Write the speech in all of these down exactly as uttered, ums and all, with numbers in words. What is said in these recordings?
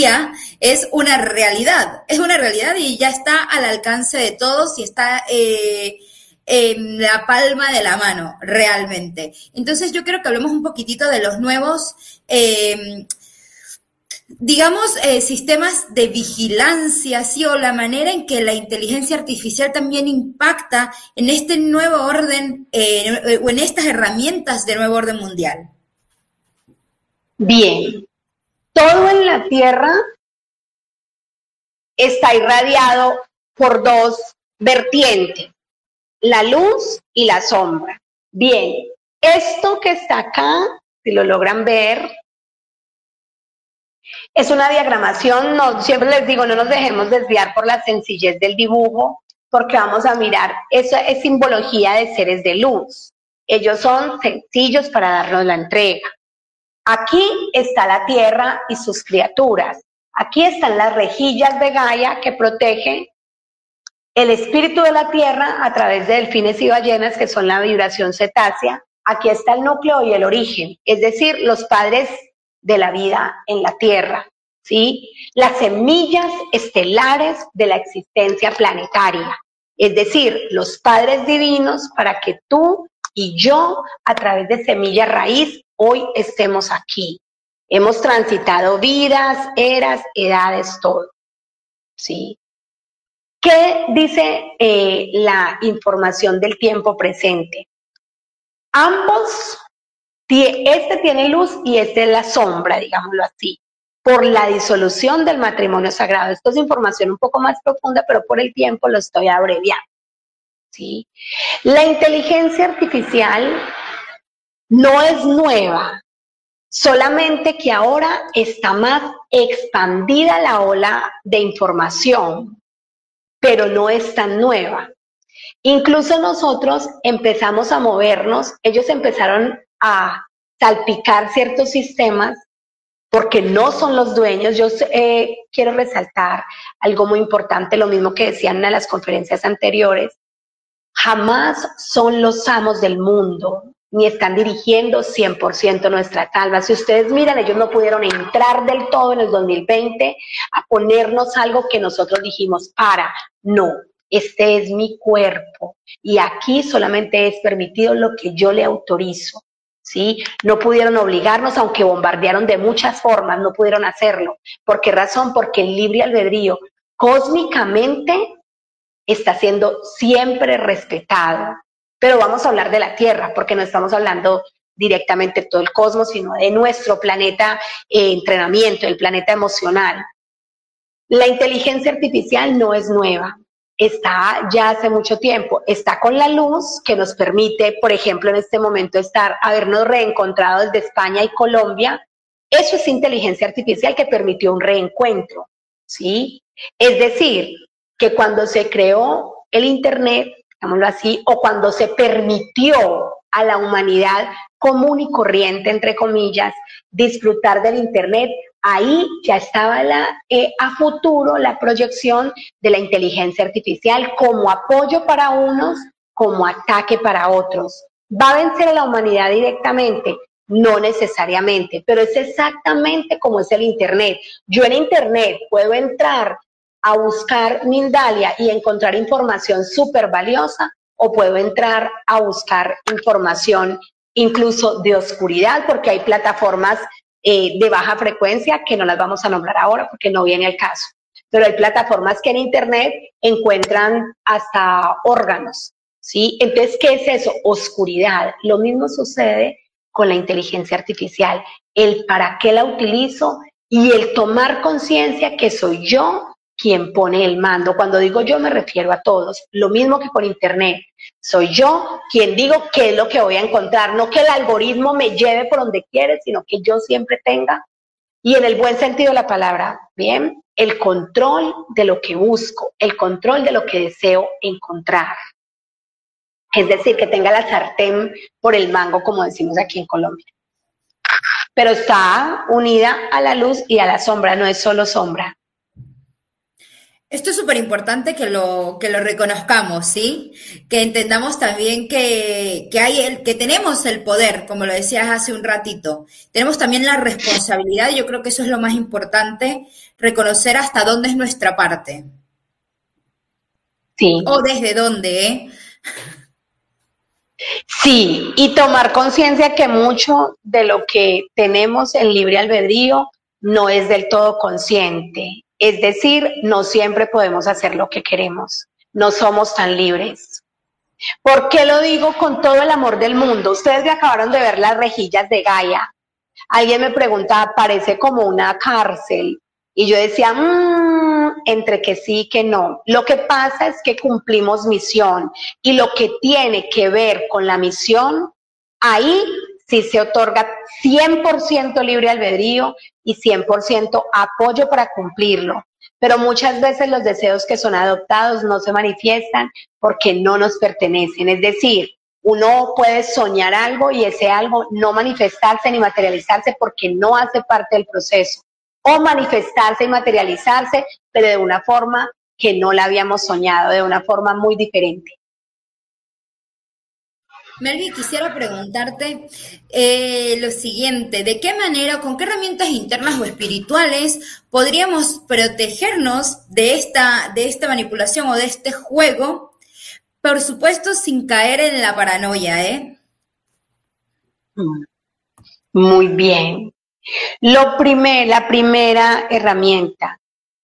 día es una realidad, es una realidad y ya está al alcance de todos y está eh, en la palma de la mano, realmente. Entonces yo quiero que hablemos un poquitito de los nuevos, eh, digamos, eh, sistemas de vigilancia, ¿sí? O la manera en que la inteligencia artificial también impacta en este nuevo orden eh, o en estas herramientas de nuevo orden mundial. Bien, todo en la Tierra está irradiado por dos vertientes, la luz y la sombra. Bien, esto que está acá, si lo logran ver, es una diagramación. No, siempre les digo, no nos dejemos desviar por la sencillez del dibujo, porque vamos a mirar, eso es simbología de seres de luz. Ellos son sencillos para darnos la entrega. Aquí está la Tierra y sus criaturas. Aquí están las rejillas de Gaia que protegen el espíritu de la Tierra a través de delfines y ballenas, que son la vibración cetácea. Aquí está el núcleo y el origen, es decir, los padres de la vida en la Tierra, ¿sí? Las semillas estelares de la existencia planetaria, es decir, los padres divinos para que tú y yo, a través de semilla raíz, hoy estemos aquí. Hemos transitado vidas, eras, edades, todo, ¿sí? ¿Qué dice eh, la información del tiempo presente? Ambos, este tiene luz y este es la sombra, digámoslo así, por la disolución del matrimonio sagrado. Esto es información un poco más profunda, pero por el tiempo lo estoy abreviando, ¿sí? La inteligencia artificial no es nueva, solamente que ahora está más expandida la ola de información, pero no es tan nueva. Incluso nosotros empezamos a movernos, ellos empezaron a salpicar ciertos sistemas porque no son los dueños. Yo eh, quiero resaltar algo muy importante, lo mismo que decían en las conferencias anteriores, jamás son los amos del mundo, ni están dirigiendo cien por ciento nuestras almas. Si ustedes miran, ellos no pudieron entrar del todo en el dos mil veinte a ponernos algo que nosotros dijimos, para, no, este es mi cuerpo y aquí solamente es permitido lo que yo le autorizo, ¿sí? No pudieron obligarnos, aunque bombardearon de muchas formas, no pudieron hacerlo. ¿Por qué razón? Porque el libre albedrío cósmicamente está siendo siempre respetado. Pero vamos a hablar de la Tierra, porque no estamos hablando directamente de todo el cosmos, sino de nuestro planeta eh, entrenamiento, el planeta emocional. La inteligencia artificial no es nueva, está ya hace mucho tiempo, está con la luz que nos permite, por ejemplo, en este momento estar, habernos reencontrado desde España y Colombia. Eso es inteligencia artificial que permitió un reencuentro, ¿sí? Es decir, que cuando se creó el Internet, digámoslo así, o cuando se permitió a la humanidad común y corriente, entre comillas, disfrutar del Internet, ahí ya estaba la, eh, a futuro la proyección de la inteligencia artificial como apoyo para unos, como ataque para otros. ¿Va a vencer a la humanidad directamente? No necesariamente, pero es exactamente como es el Internet. Yo en Internet puedo entrar a buscar Mindalia y encontrar información súper valiosa, o puedo entrar a buscar información incluso de oscuridad, porque hay plataformas eh, de baja frecuencia que no las vamos a nombrar ahora porque no viene al caso, pero hay plataformas que en Internet encuentran hasta órganos, ¿sí? Entonces, ¿qué es eso? Oscuridad. Lo mismo sucede con la inteligencia artificial, el para qué la utilizo y el tomar conciencia que soy yo quien pone el mando. Cuando digo yo me refiero a todos, lo mismo que con Internet. Soy yo quien digo qué es lo que voy a encontrar, no que el algoritmo me lleve por donde quiere, sino que yo siempre tenga, y en el buen sentido de la palabra, bien, el control de lo que busco, el control de lo que deseo encontrar. Es decir, que tenga la sartén por el mango, como decimos aquí en Colombia. Pero está unida a la luz y a la sombra, no es solo sombra. Esto es súper importante que lo, que lo reconozcamos, ¿sí? Que entendamos también que, que hay el, que tenemos el poder, como lo decías hace un ratito. Tenemos también la responsabilidad, y yo creo que eso es lo más importante, reconocer hasta dónde es nuestra parte. Sí, O desde dónde, ¿eh? sí, y tomar conciencia que mucho de lo que tenemos en libre albedrío no es del todo consciente. Es decir, no siempre podemos hacer lo que queremos. No somos tan libres. ¿Por qué lo digo con todo el amor del mundo? Ustedes me acabaron de ver las rejillas de Gaia. Alguien me preguntaba, parece como una cárcel. Y yo decía, mmm, entre que sí y que no. Lo que pasa es que cumplimos misión y lo que tiene que ver con la misión, ahí sí se otorga cien por ciento libre albedrío y cien por ciento apoyo para cumplirlo. Pero muchas veces los deseos que son adoptados no se manifiestan porque no nos pertenecen. Es decir, uno puede soñar algo y ese algo no manifestarse ni materializarse porque no hace parte del proceso. O manifestarse y materializarse, pero de una forma que no la habíamos soñado, de una forma muy diferente. Melvi, quisiera preguntarte eh, lo siguiente, ¿de qué manera, con qué herramientas internas o espirituales podríamos protegernos de esta, de esta manipulación o de este juego? Por supuesto, sin caer en la paranoia, ¿eh? Muy bien. Lo primer, la primera herramienta,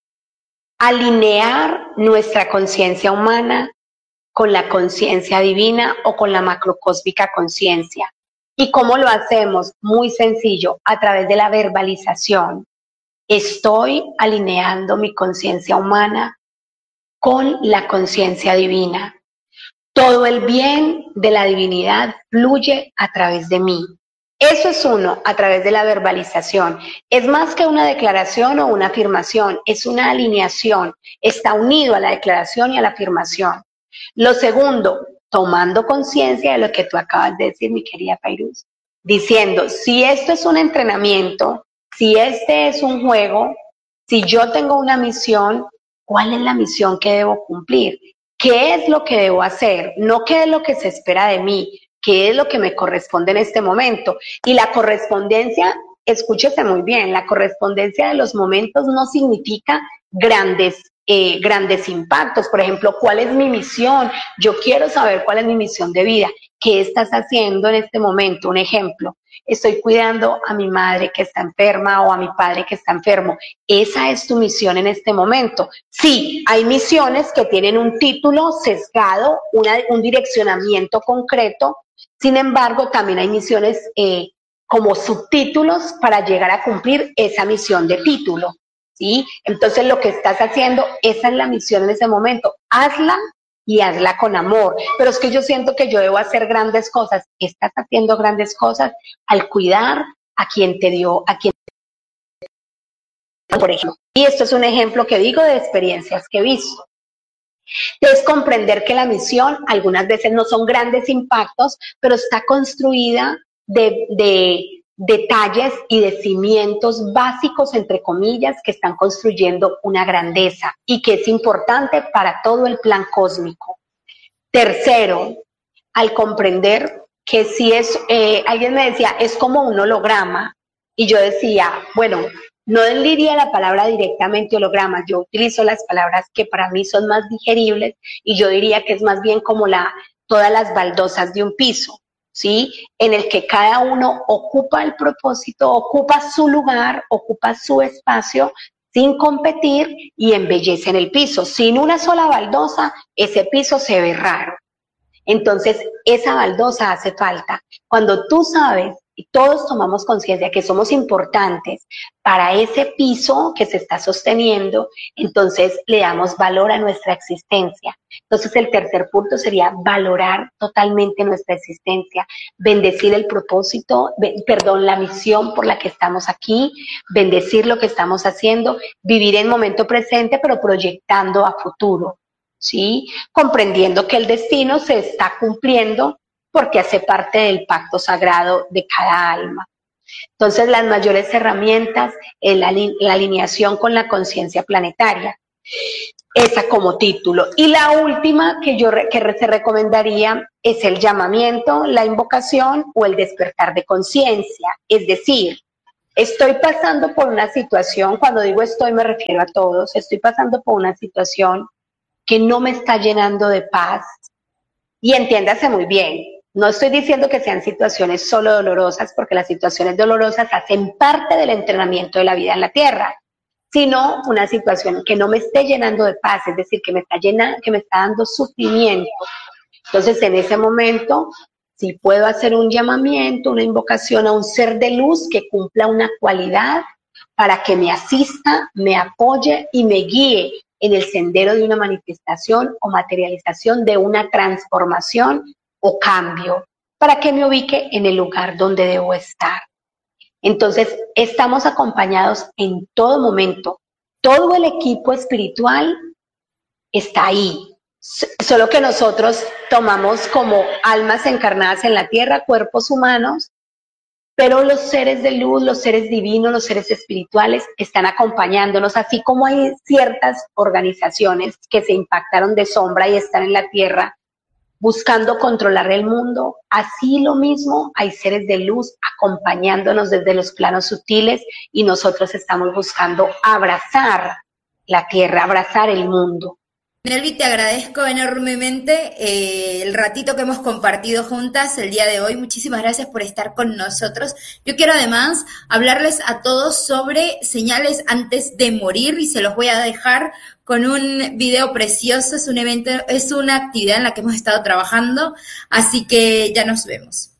alinear nuestra conciencia humana con la conciencia divina o con la macrocósmica conciencia. ¿Y cómo lo hacemos? Muy sencillo, a través de la verbalización. Estoy alineando mi conciencia humana con la conciencia divina. Todo el bien de la divinidad fluye a través de mí. Eso es uno, a través de la verbalización. Es más que una declaración o una afirmación, es una alineación. Está unido a la declaración y a la afirmación. Lo segundo, tomando conciencia de lo que tú acabas de decir, mi querida Fairuz, diciendo, si esto es un entrenamiento, si este es un juego, si yo tengo una misión, ¿cuál es la misión que debo cumplir? ¿Qué es lo que debo hacer? No qué es lo que se espera de mí, qué es lo que me corresponde en este momento. Y la correspondencia, escúchese muy bien, la correspondencia de los momentos no significa grandes, eh, grandes impactos. Por ejemplo, ¿cuál es mi misión? Yo quiero saber cuál es mi misión de vida. ¿Qué estás haciendo en este momento? Un ejemplo. Estoy cuidando a mi madre que está enferma o a mi padre que está enfermo. Esa es tu misión en este momento. Sí, hay misiones que tienen un título sesgado, una, un direccionamiento concreto. Sin embargo, también hay misiones eh, como subtítulos para llegar a cumplir esa misión de título, ¿sí? Entonces, lo que estás haciendo, esa es la misión en ese momento. Hazla y hazla con amor. Pero es que yo siento que yo debo hacer grandes cosas. Estás haciendo grandes cosas al cuidar a quien te dio, a quien por ejemplo. Y esto es un ejemplo que digo de experiencias que he visto. Es comprender que la misión algunas veces no son grandes impactos, pero está construida de, de detalles y de cimientos básicos, entre comillas, que están construyendo una grandeza y que es importante para todo el plan cósmico. Tercero, al comprender que si es, eh, alguien me decía, es como un holograma, y yo decía, bueno, no diría la palabra directamente holograma, yo utilizo las palabras que para mí son más digeribles y yo diría que es más bien como la, todas las baldosas de un piso, ¿sí? En el que cada uno ocupa el propósito, ocupa su lugar, ocupa su espacio sin competir y embellecen el piso. Sin una sola baldosa, ese piso se ve raro. Entonces, esa baldosa hace falta. Cuando tú sabes y todos tomamos conciencia que somos importantes para ese piso que se está sosteniendo, entonces le damos valor a nuestra existencia. Entonces, el tercer punto sería valorar totalmente nuestra existencia, bendecir el propósito, perdón, la misión por la que estamos aquí, bendecir lo que estamos haciendo, vivir en momento presente, pero proyectando a futuro. ¿Sí? Comprendiendo que el destino se está cumpliendo porque hace parte del pacto sagrado de cada alma. Entonces, las mayores herramientas es la, la alineación con la conciencia planetaria. esa como título. Y la última que yo re, que se recomendaría es el llamamiento, la invocación o el despertar de conciencia. Es decir, estoy pasando por una situación, cuando digo estoy me refiero a todos, estoy pasando por una situación que no me está llenando de paz. Y entiéndase muy bien, no estoy diciendo que sean situaciones solo dolorosas, porque las situaciones dolorosas hacen parte del entrenamiento de la vida en la tierra, sino una situación que no me esté llenando de paz, es decir, que me está llenando, que me está dando sufrimiento. Entonces, en ese momento, si puedo hacer un llamamiento, una invocación a un ser de luz que cumpla una cualidad para que me asista, me apoye y me guíe en el sendero de una manifestación o materialización de una transformación o cambio, para que me ubique en el lugar donde debo estar. Entonces, estamos acompañados en todo momento. Todo el equipo espiritual está ahí. Solo que nosotros tomamos como almas encarnadas en la tierra, cuerpos humanos, pero los seres de luz, los seres divinos, los seres espirituales están acompañándonos, así como hay ciertas organizaciones que se impactaron de sombra y están en la tierra buscando controlar el mundo, así lo mismo hay seres de luz acompañándonos desde los planos sutiles y nosotros estamos buscando abrazar la tierra, abrazar el mundo. Nelvi, te agradezco enormemente eh, el ratito que hemos compartido juntas el día de hoy. Muchísimas gracias por estar con nosotros. Yo quiero además hablarles a todos sobre señales antes de morir y se los voy a dejar con un video precioso. Es un evento, es una actividad en la que hemos estado trabajando, así que ya nos vemos.